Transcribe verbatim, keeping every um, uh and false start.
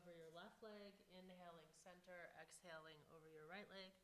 over your left leg, inhaling center, exhaling over your right leg.